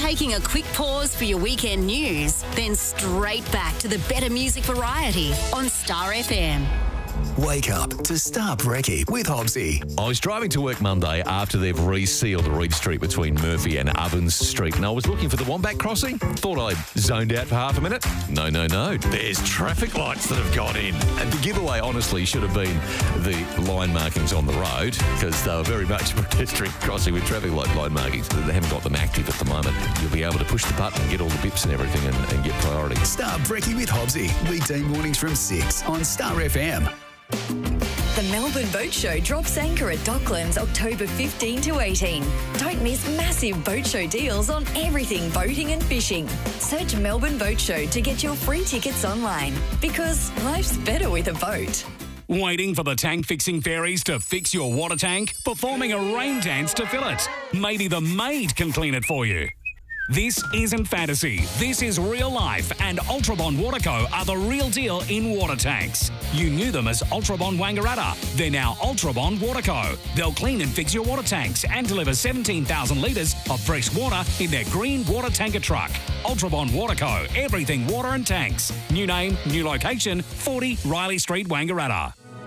taking a quick pause for your weekend news, then straight back to the better music variety on Star FM. Wake up to Star Brekkie with Hobbsy. I was driving to work Monday after they've resealed Reed Street between Murphy and Ovens Street, and I was looking for the Wombat crossing. Thought I zoned out for half a minute. No. There's traffic lights that have gone in. And the giveaway, honestly, should have been the line markings on the road, because they were very much a pedestrian crossing with traffic light line markings. They haven't got them active at the moment. You'll be able to push the button and get all the bips and everything and get priority. Star Brekkie with Hobbsy. Weekday mornings from 6 on Star FM. The Melbourne Boat Show drops anchor at Docklands October 15 to 18. Don't miss massive boat show deals on everything boating and fishing. Search Melbourne Boat Show to get your free tickets online, because life's better with a boat. Waiting for the tank fixing fairies to fix your water tank? Performing a rain dance to fill it? Maybe the maid can clean it for you. This isn't fantasy. This is real life, and Ultrabond Waterco are the real deal in water tanks. You knew them as Ultrabond Wangaratta. They're now Ultrabond Waterco. They'll clean and fix your water tanks and deliver 17,000 litres of fresh water in their green water tanker truck. Ultrabond Waterco. Everything water and tanks. New name, new location, 40 Riley Street, Wangaratta.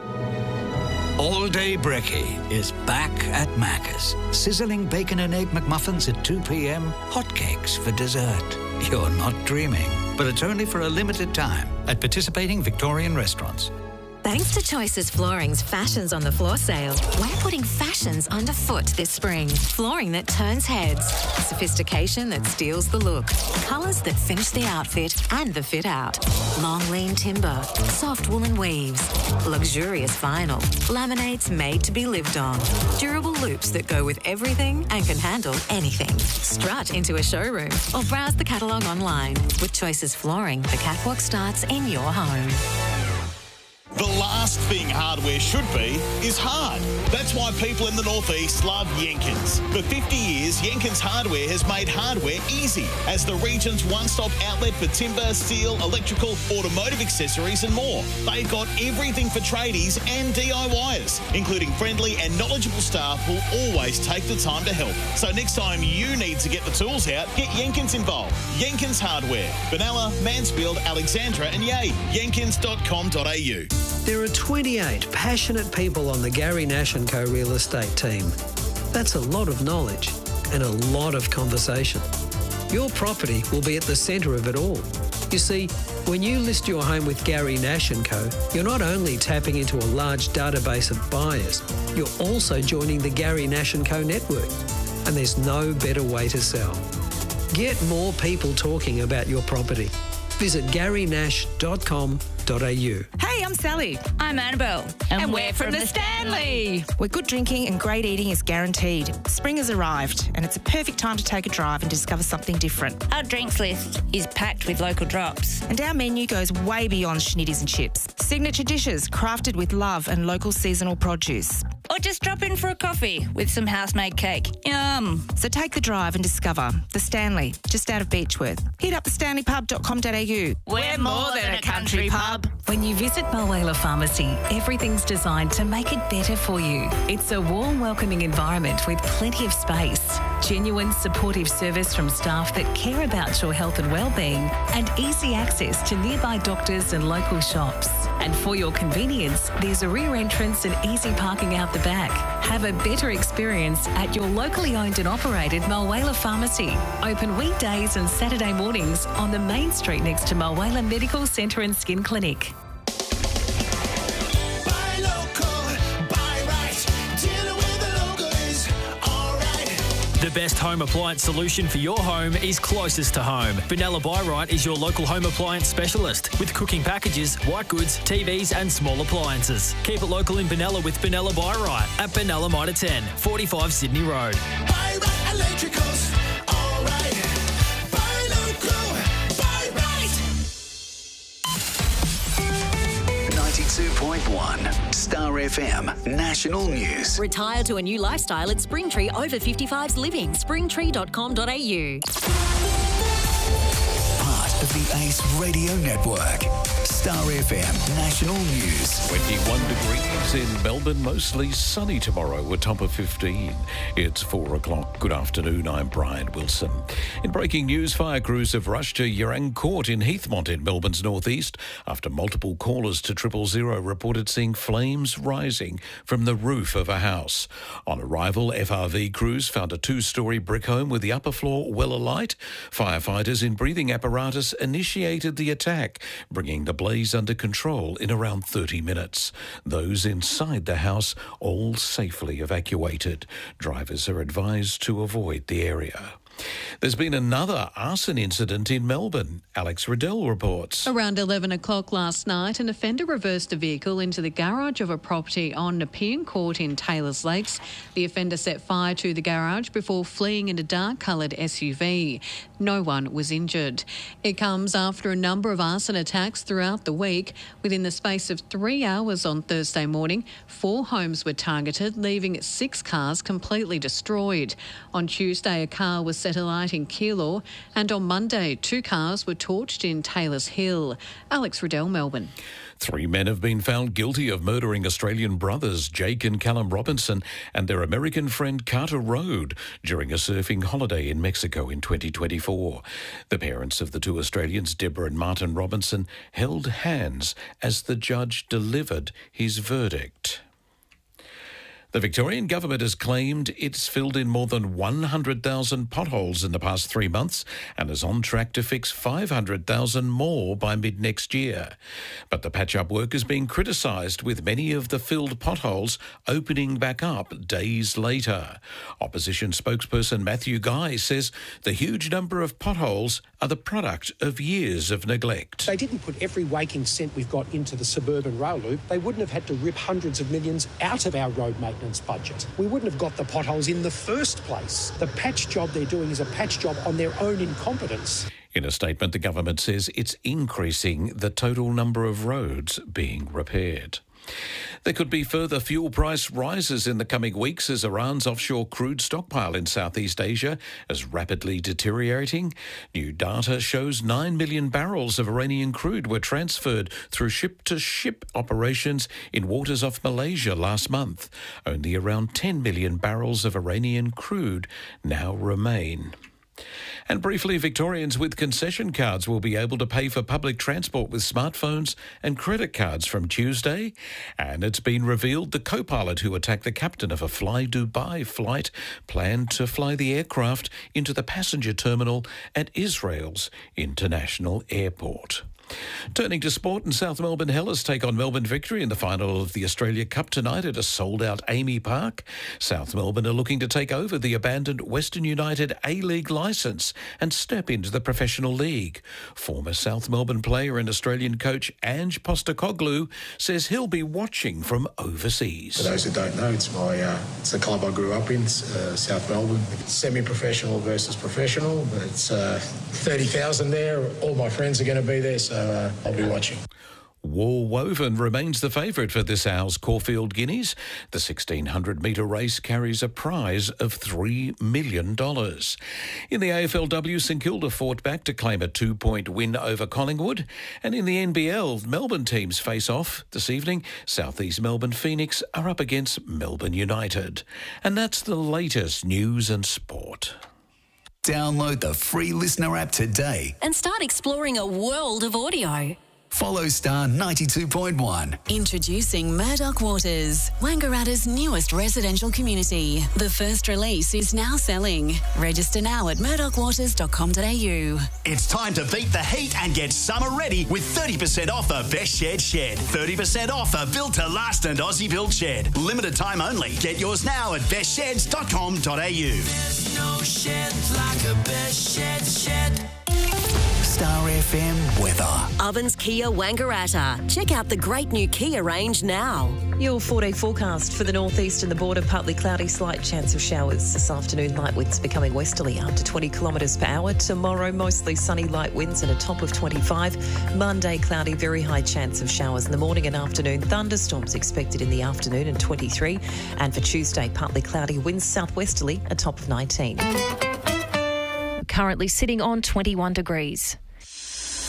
All Day Brekkie is back at Macca's. Sizzling bacon and egg McMuffins at 2 p.m, hotcakes for dessert. You're not dreaming, but it's only for a limited time at participating Victorian restaurants. Thanks to Choices Flooring's Fashions on the Floor sale, we're putting fashions underfoot this spring. Flooring that turns heads, sophistication that steals the look, colours that finish the outfit and the fit out. Long lean timber, soft woolen weaves, luxurious vinyl, laminates made to be lived on, durable loops that go with everything and can handle anything. Strut into a showroom or browse the catalogue online. With Choices Flooring, the catwalk starts in your home. The last thing hardware should be is hard. That's why people in the Northeast love Jenkins. For 50 years, Jenkins Hardware has made hardware easy as the region's one-stop outlet for timber, steel, electrical, automotive accessories and more. They've got everything for tradies and DIYers, including friendly and knowledgeable staff who'll always take the time to help. So next time you need to get the tools out, get Jenkins involved. Jenkins Hardware. Benalla, Mansfield, Alexandra and Yea. Jenkins.com.au. There are 28 passionate people on the Gary Nash & Co real estate team. That's a lot of knowledge and a lot of conversation. Your property will be at the centre of it all. You see, when you list your home with Gary Nash & Co, you're not only tapping into a large database of buyers, you're also joining the Gary Nash & Co network. And there's no better way to sell. Get more people talking about your property. Visit garynash.com.au. Hey, I'm Sally. I'm Annabelle. And we're from the Stanley. Where good drinking and great eating is guaranteed. Spring has arrived, and it's a perfect time to take a drive and discover something different. Our drinks list is packed with local drops. And our menu goes way beyond schnitties and chips. Signature dishes crafted with love and local seasonal produce. Or just drop in for a coffee with some house-made cake. Yum. So take the drive and discover the Stanley, just out of Beechworth. Hit up thestanleypub.com.au. We're more than a country pub. When you visit Mulwala Pharmacy, everything's designed to make it better for you. It's a warm, welcoming environment with plenty of space, genuine supportive service from staff that care about your health and well-being, and easy access to nearby doctors and local shops. And for your convenience, there's a rear entrance and easy parking out the back. Have a better experience at your locally owned and operated Mulwala Pharmacy. Open weekdays and Saturday mornings on the main street next to Mulwala Medical Centre and Skin Clinic. The best home appliance solution for your home is closest to home. Benalla Buy Right is your local home appliance specialist with cooking packages, white goods, TVs and small appliances. Keep it local in Benalla with Benalla Buy Right at Benalla Mitre 10, 45 Sydney Road. Buy Right Electricals, all right. Buy local, buy right. 92.1 Star FM National News. Retire to a new lifestyle at Springtree Over 55s Living. Springtree.com.au. Part of the Ace Radio Network. Star FM National News. 21 degrees in Melbourne, mostly sunny tomorrow, a top of 15. It's 4 o'clock. Good afternoon, I'm Brian Wilson. In breaking news, fire crews have rushed to Yerang Court in Heathmont in Melbourne's northeast after multiple callers to 000 reported seeing flames rising from the roof of a house. On arrival, FRV crews found a two-storey brick home with the upper floor well alight. Firefighters in breathing apparatus initiated the attack, bringing the blaze under control in around 30 minutes. Those inside the house all safely evacuated. Drivers are advised to avoid the area. There's been another arson incident in Melbourne. Alex Riddell reports. Around 11 o'clock last night, an offender reversed a vehicle into the garage of a property on Nepean Court in Taylors Lakes. The offender set fire to the garage before fleeing in a dark-coloured SUV. No one was injured. It comes after a number of arson attacks throughout the week. Within the space of 3 hours on Thursday morning, 4 homes were targeted, leaving 6 cars completely destroyed. On Tuesday, a car was set alight in Keilor, and on Monday, 2 cars were torched in Taylors Hill. Alex Riddell, Melbourne. 3 men have been found guilty of murdering Australian brothers Jake and Callum Robinson and their American friend Carter Rode during a surfing holiday in Mexico in 2024. The parents of the 2 Australians, Deborah and Martin Robinson, held hands as the judge delivered his verdict. The Victorian government has claimed it's filled in more than 100,000 potholes in the past 3 months and is on track to fix 500,000 more by mid-next year. But the patch-up work is being criticised, with many of the filled potholes opening back up days later. Opposition spokesperson Matthew Guy says the huge number of potholes are the product of years of neglect. They didn't put every waking cent we've got into the suburban rail loop. They wouldn't have had to rip hundreds of millions out of our road maintenance budget. We wouldn't have got the potholes in the first place. The patch job they're doing is a patch job on their own incompetence. In a statement, the government says it's increasing the total number of roads being repaired. There could be further fuel price rises in the coming weeks as Iran's offshore crude stockpile in Southeast Asia is rapidly deteriorating. New data shows 9 million barrels of Iranian crude were transferred through ship-to-ship operations in waters off Malaysia last month. Only around 10 million barrels of Iranian crude now remain. And briefly, Victorians with concession cards will be able to pay for public transport with smartphones and credit cards from Tuesday. And it's been revealed the co-pilot who attacked the captain of a Fly Dubai flight planned to fly the aircraft into the passenger terminal at Israel's international airport. Turning to sport, and South Melbourne Hellers take on Melbourne Victory in the final of the Australia Cup tonight at a sold-out Amy Park. South Melbourne are looking to take over the abandoned Western United A-League licence and step into the professional league. Former South Melbourne player and Australian coach Ange Postecoglou says he'll be watching from overseas. For those who don't know, it's the club I grew up in, South Melbourne. It's semi-professional versus professional, but it's 30,000 there. All my friends are going to be there, so I'll be watching. War Woven remains the favourite for this hour's Caulfield Guineas. The 1,600-metre race carries a prize of $3 million. In the AFLW, St Kilda fought back to claim a 2-point win over Collingwood. And in the NBL, Melbourne teams face off this evening. South East Melbourne Phoenix are up against Melbourne United. And that's the latest news and sport. Download the free Listener app today and start exploring a world of audio. Follow Star 92.1. Introducing Murdoch Waters, Wangaratta's newest residential community. The first release is now selling. Register now at murdochwaters.com.au. It's time to beat the heat and get summer ready with 30% off a Best Shed Shed. 30% off a built to last and Aussie built shed. Limited time only. Get yours now at bestsheds.com.au. There's no shed like a Best Shed Shed. Star FM weather. Ovens Kia Wangaratta. Check out the great new Kia range now. Your 4-day forecast for the northeast and the border: partly cloudy, slight chance of showers. This afternoon, light winds becoming westerly up to 20 kilometres per hour. Tomorrow, mostly sunny, light winds and a top of 25. Monday, cloudy, very high chance of showers in the morning and afternoon. Thunderstorms expected in the afternoon and 23. And for Tuesday, partly cloudy, winds southwesterly, a top of 19. Currently sitting on 21 degrees.